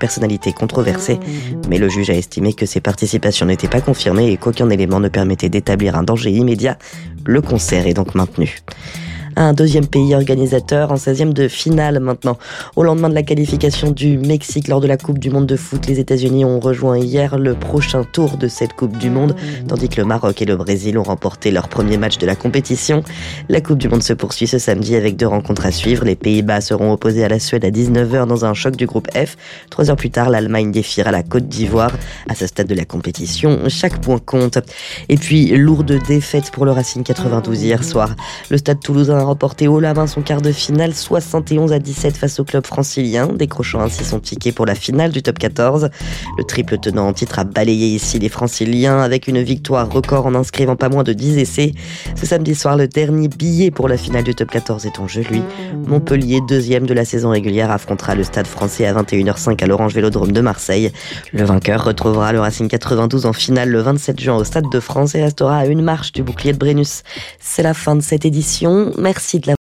personnalité controversée. Mais le juge a estimé que ces participations n'étaient pas confirmées et qu'aucun élément ne permettait d'établir un danger immédiat. Le concert est donc maintenu. Un deuxième pays organisateur en 16e de finale maintenant. Au lendemain de la qualification du Mexique lors de la Coupe du Monde de foot, les États-Unis ont rejoint hier le prochain tour de cette Coupe du Monde, tandis que le Maroc et le Brésil ont remporté leur premier match de la compétition. La Coupe du Monde se poursuit ce samedi avec 2 rencontres à suivre. Les Pays-Bas seront opposés à la Suède à 19h dans un choc du groupe F. 3 heures plus tard, l'Allemagne défiera la Côte d'Ivoire. À ce stade de la compétition, chaque point compte. Et puis, lourde défaite pour le Racing 92 hier soir. Le Stade Toulousain a remporté haut la main son quart de finale 71-17 face au club francilien, décrochant ainsi son ticket pour la finale du top 14. Le triple tenant en titre a balayé ici les franciliens avec une victoire record en inscrivant pas moins de 10 essais. Ce samedi soir, le dernier billet pour la finale du top 14 est en jeu, lui. Montpellier, 2e de la saison régulière, affrontera le Stade Français à 21h05 à l'Orange Vélodrome de Marseille. Le vainqueur retrouvera le Racing 92 en finale le 27 juin au Stade de France et restera à une marche du bouclier de Brennus. C'est la fin de cette édition. Merci de